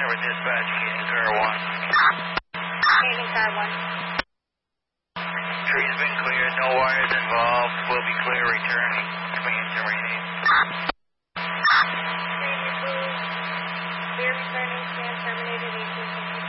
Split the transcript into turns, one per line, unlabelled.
with dispatch, Canyon Car 1.
Canyon Car 1.
Tree's been cleared, no wires involved. Will be clear returning. Clean terminating.
Clear returning, scan terminated, 1852.